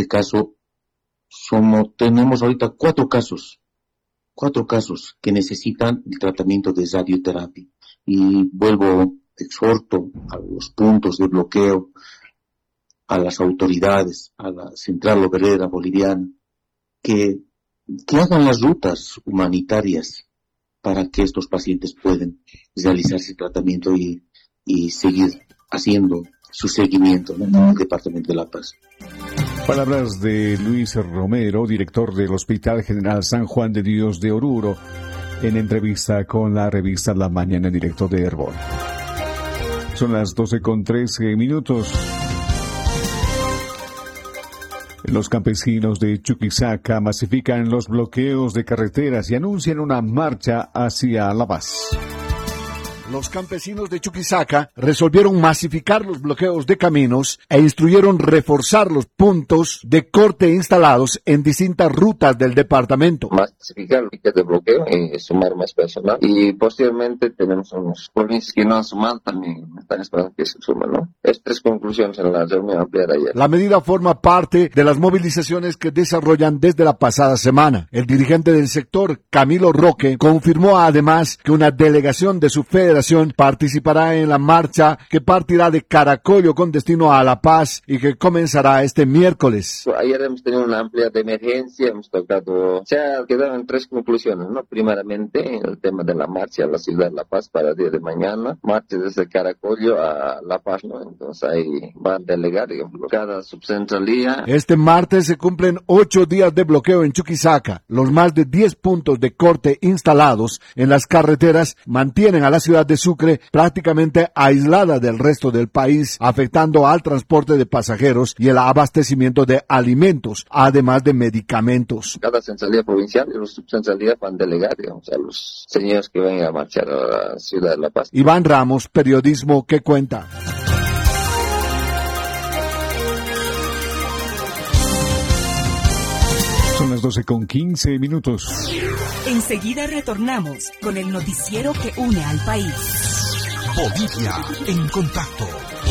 este caso tenemos ahorita cuatro casos que necesitan el tratamiento de radioterapia. Y exhorto a los puntos de bloqueo, a las autoridades, a la Central Obrera Boliviana, que hagan las rutas humanitarias para que estos pacientes puedan realizarse el tratamiento y seguir haciendo su seguimiento en el Departamento de La Paz. Palabras de Luis Romero, director del Hospital General San Juan de Dios de Oruro, en entrevista con la revista La Mañana en directo de Herbol. Son las 12:13. Los campesinos de Chuquisaca masifican los bloqueos de carreteras y anuncian una marcha hacia La Paz. Los campesinos de Chuquisaca resolvieron masificar los bloqueos de caminos e instruyeron reforzar los puntos de corte instalados en distintas rutas del departamento. Masificar el de bloqueo y sumar más personal. Y posteriormente tenemos unos provincias que no han sumado, también están esperando que se sumen, ¿no? Es 3 conclusiones en la reunión amplia de ayer. La medida forma parte de las movilizaciones que desarrollan desde la pasada semana. El dirigente del sector, Camilo Roque, confirmó además que una delegación de su federación participará en la marcha que partirá de Caracollo con destino a La Paz y que comenzará este miércoles. Ayer hemos tenido una amplia de emergencia, hemos tocado, se ha quedado en 3 conclusiones, ¿no? Primeramente, el tema de la marcha a la ciudad de La Paz para el día de mañana, marcha desde Caracollo a La Paz, ¿no? Entonces ahí van a delegar, digamos, cada subcentralía. Este martes se cumplen 8 días de bloqueo en Chuquisaca. Los más de 10 puntos de corte instalados en las carreteras mantienen a la ciudad de Sucre prácticamente aislada del resto del país, afectando al transporte de pasajeros y el abastecimiento de alimentos, además de medicamentos. Cada centralía provincial y los subcentralías van a delegar, digamos, a los señores que van a marchar a la ciudad de La Paz. Iván Ramos, periodismo que cuenta. Son las 12:15. Enseguida retornamos con el noticiero que une al país. Bolivia en contacto.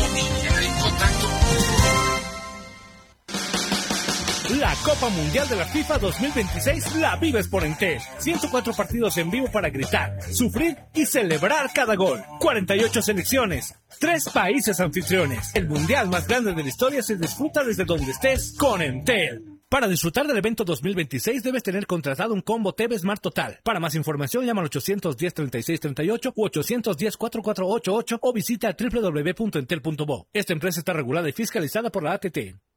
La Copa Mundial de la FIFA 2026 la vives por Entel. 104 partidos en vivo para gritar, sufrir y celebrar cada gol. 48 selecciones, 3 países anfitriones. El mundial más grande de la historia se disfruta desde donde estés con Entel. Para disfrutar del evento 2026 debes tener contratado un combo TV Smart Total. Para más información llama al 810-3638 u 810-4488 o visita www.entel.bo. Esta empresa está regulada y fiscalizada por la ATT.